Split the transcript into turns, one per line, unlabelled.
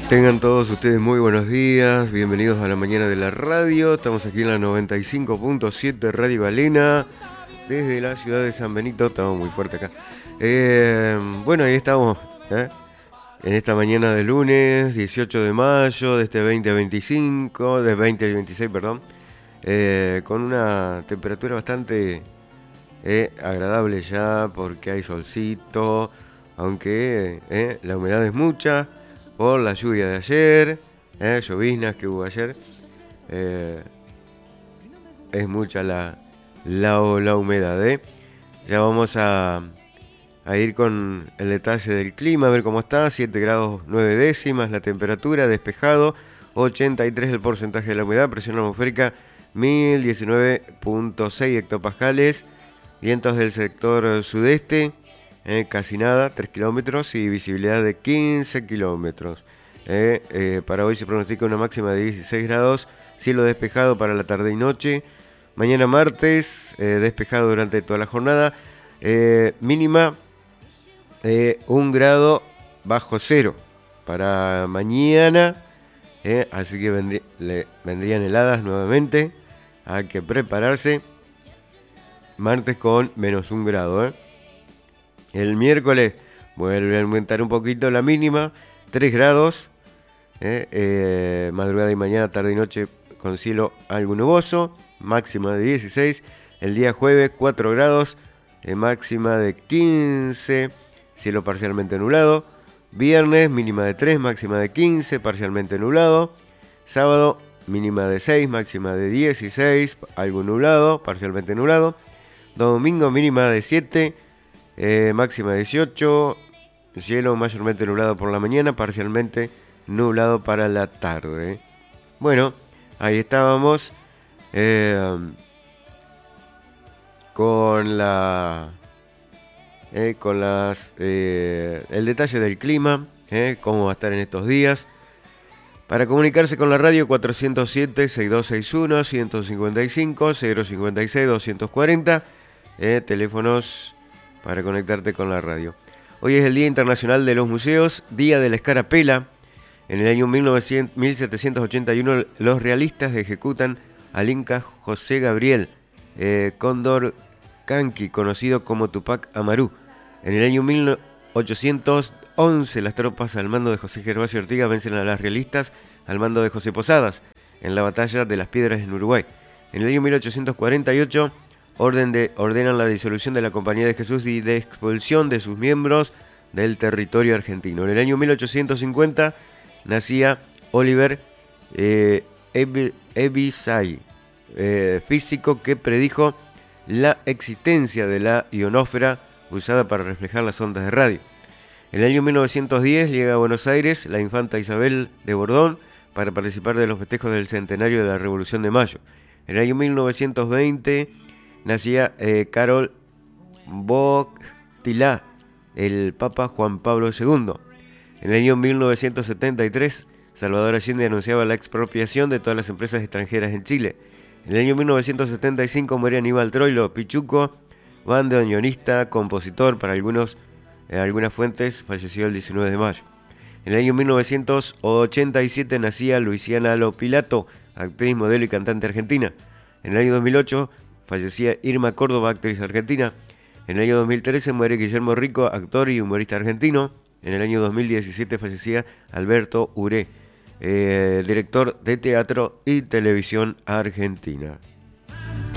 Tengan todos ustedes muy buenos días, bienvenidos a la mañana de la radio. Estamos aquí en la 95.7 Radio Galena, desde la ciudad de San Benito. Estamos muy fuerte acá. Bueno, ahí estamos, en esta mañana de lunes, 18 de mayo de este 2025, de 2026, perdón, con una temperatura bastante agradable ya, porque hay solcito, aunque la humedad es mucha por la lluvia de ayer, lloviznas que hubo ayer. Es mucha la humedad. Ya vamos a ir con el detalle del clima, a ver cómo está. 7 grados 9 décimas la temperatura, despejado, 83 el porcentaje de la humedad, presión atmosférica 1019.6 hectopascales, vientos del sector sudeste, casi nada, 3 kilómetros y visibilidad de 15 kilómetros. Para hoy se pronostica una máxima de 16 grados, cielo despejado para la tarde y noche. Mañana martes, despejado durante toda la jornada, mínima 1 grado bajo cero para mañana, así que vendrían heladas nuevamente, hay que prepararse. Martes con menos 1 grado. El miércoles vuelve a aumentar un poquito la mínima, 3 grados. Madrugada y mañana, tarde y noche con cielo algo nuboso, máxima de 16. El día jueves 4 grados, máxima de 15, cielo parcialmente nublado. Viernes mínima de 3, máxima de 15, parcialmente nublado. Sábado mínima de 6, máxima de 16, algo nublado, parcialmente nublado. Domingo mínima de 7, máxima de 18, cielo mayormente nublado por la mañana, parcialmente nublado para la tarde. Bueno, ahí estábamos con el detalle del clima, cómo va a estar en estos días. Para comunicarse con la radio, 407-6261, 155, 056, 240, teléfonos para conectarte con la radio. Hoy es el Día Internacional de los Museos, Día de la Escarapela. En el año 1781 los realistas ejecutan al inca José Gabriel Condorcanqui, conocido como Tupac Amaru. En el año 1811 las tropas al mando de José Gervasio Ortiga vencen a las realistas al mando de José Posadas en la batalla de las Piedras en Uruguay. En el año 1848 ordenan la disolución de la Compañía de Jesús y de expulsión de sus miembros del territorio argentino. En el año 1850 nacía Oliver Heaviside, físico que predijo la existencia de la ionosfera usada para reflejar las ondas de radio. En el año 1910 llega a Buenos Aires la infanta Isabel de Borbón para participar de los festejos del centenario de la Revolución de Mayo. En el año 1920 nacía Karol Wojtyła, el Papa Juan Pablo II. En el año 1973, Salvador Allende anunciaba la expropiación de todas las empresas extranjeras en Chile. En el año 1975 muere Aníbal Troilo Pichuco, bandoneonista, compositor, para algunas fuentes falleció el 19 de mayo. En el año 1987 nacía Luisiana Lopilato, actriz, modelo y cantante argentina. En el año 2008 fallecía Irma Córdoba, actriz argentina. En el año 2013 muere Guillermo Rico, actor y humorista argentino. En el año 2017 fallecía Alberto Uré, director de teatro y televisión argentina.